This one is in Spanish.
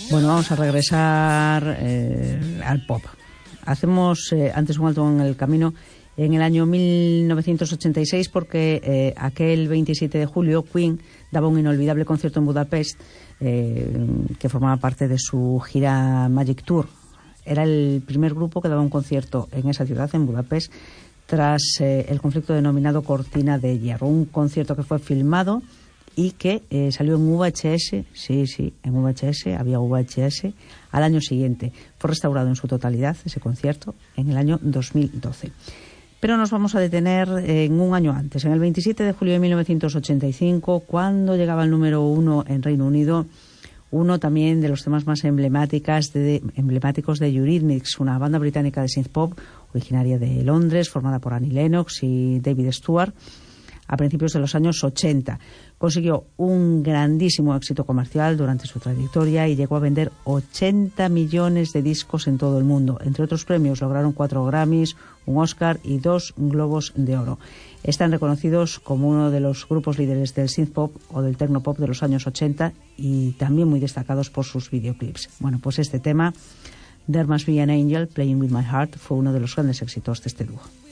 Bueno, vamos a regresar al pop. Hacemos antes un alto en el camino en el año 1986 porque aquel 27 de julio Queen daba un inolvidable concierto en Budapest que formaba parte de su gira Magic Tour. Era el primer grupo que daba un concierto en esa ciudad, en Budapest, tras el conflicto denominado Cortina de Hierro. Un concierto que fue filmado y que salió en VHS, sí, en VHS, había VHS, al año siguiente. Fue restaurado en su totalidad ese concierto en el año 2012. Pero nos vamos a detener en un año antes, en el 27 de julio de 1985, cuando llegaba el número 1 en Reino Unido, uno también de los temas más emblemáticos de Eurythmics, una banda británica de synth pop originaria de Londres, formada por Annie Lennox y David Stewart, a principios de los años 80. Consiguió un grandísimo éxito comercial durante su trayectoria y llegó a vender 80 millones de discos en todo el mundo. Entre otros premios, lograron 4 Grammys, un Oscar y 2 Globos de Oro. Están reconocidos como uno de los grupos líderes del synth pop o del techno pop de los años 80 y también muy destacados por sus videoclips. Bueno, pues este tema, There Must Be an Angel Playing With My Heart, fue uno de los grandes éxitos de este dúo.